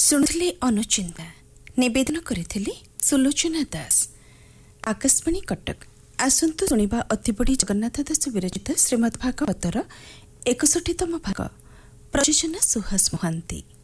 ଶୁଣିଥିଲେ ଅନୁଚିନ୍ତା। ନିବେଦନ କରିଥିଲେ ସୁଲୋଚନା ଦାସ। ଆକାଶବାଣୀ କଟକ। ଆସନ୍ତୁ ଶୁଣିବା ଅତିବଡ଼ି ଜଗନ୍ନାଥ ଦାସ ବିରଚିତ ଶ୍ରୀମଦ୍ ଭାଗବତର 61ତମ ଭାଗ। ପ୍ରଯୋଜନା ସୁହାସ ମହାନ୍ତି।